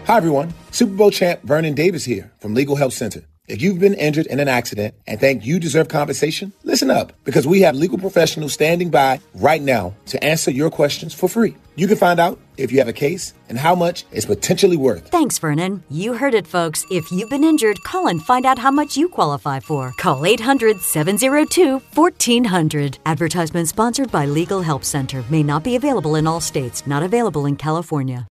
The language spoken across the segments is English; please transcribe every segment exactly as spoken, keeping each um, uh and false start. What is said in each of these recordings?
Hi, everyone. Super Bowl champ Vernon Davis here from Legal Help Center. If you've been injured in an accident and think you deserve compensation, listen up, because we have legal professionals standing by right now to answer your questions for free. You can find out if you have a case and how much it's potentially worth. Thanks, Vernon. You heard it, folks. If you've been injured, call and find out how much you qualify for. Call eight hundred, seven oh two, one four hundred. Advertisement sponsored by Legal Help Center. May not be available in all states. Not available in California.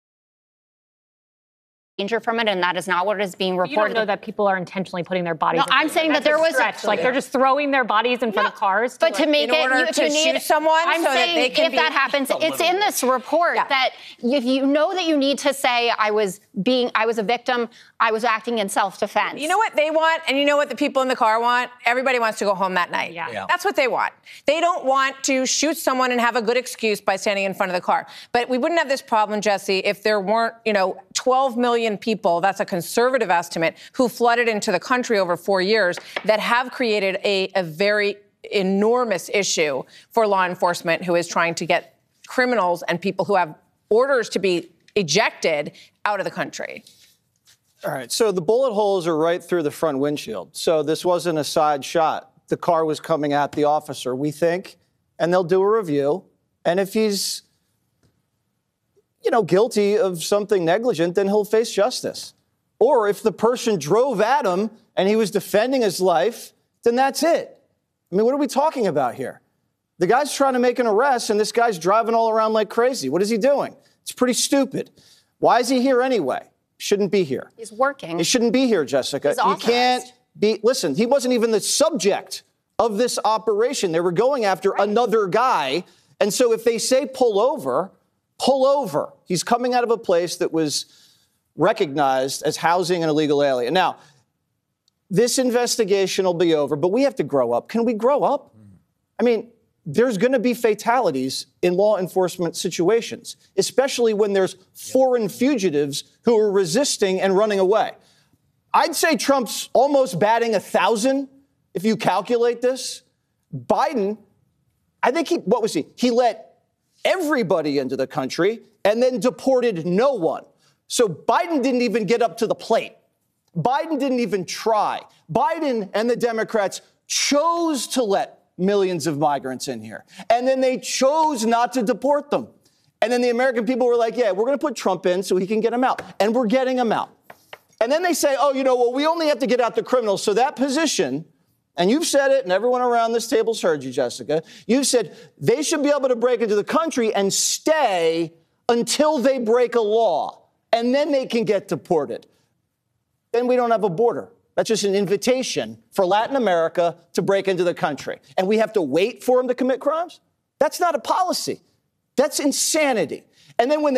Danger from it, and that is not what is being reported. You don't know that people are intentionally putting their bodies. No, in I'm saying that there was stretch. like they're just throwing their bodies in front no, of cars. But to, to make in it, order you, to you need shoot someone, I'm so saying that they can if be that happens, it's in this report yeah. that if you know that you need to say I was being, I was a victim, I was acting in self-defense. You know what they want, and you know what the people in the car want? Everybody wants to go home that night. Yeah. Yeah. That's what they want. They don't want to shoot someone and have a good excuse by standing in front of the car. But we wouldn't have this problem, Jesse, if there weren't, you know, twelve million people, that's a conservative estimate, who flooded into the country over four years that have created a, a very enormous issue for law enforcement who is trying to get criminals and people who have orders to be ejected out of the country. All right, so the bullet holes are right through the front windshield. So this wasn't a side shot. The car was coming at the officer, we think, and they'll do a review. And if he's, you know, guilty of something negligent, then he'll face justice. Or if the person drove at him and he was defending his life, then that's it. I mean, what are we talking about here? The guy's trying to make an arrest, and this guy's driving all around like crazy. What is he doing? It's pretty stupid. Why is he here anyway? Shouldn't be here. He's working. He shouldn't be here, Jessica. He's You can't be, listen, he wasn't even the subject of this operation. They were going after right. another guy. And so if they say pull over, pull over. He's coming out of a place that was recognized as housing an illegal alien. Now, this investigation will be over, but we have to grow up. Can we grow up? I mean, there's going to be fatalities in law enforcement situations, especially when there's foreign fugitives who are resisting and running away. I'd say Trump's almost batting a thousand if you calculate this. Biden, I think he, what was he? He let everybody into the country and then deported no one. So Biden didn't even get up to the plate. Biden didn't even try. Biden and the Democrats chose to let millions of migrants in here. And then they chose not to deport them. And then the American people were like, yeah, we're going to put Trump in so he can get him out. And we're getting him out. And then they say, oh, you know, well, we only have to get out the criminals. So that position, and you've said it, and everyone around this table's heard you, Jessica, you've said they should be able to break into the country and stay until they break a law. And then they can get deported. Then we don't have a border. That's just an invitation for Latin America to break into the country. And we have to wait for them to commit crimes? That's not a policy. That's insanity. And then when they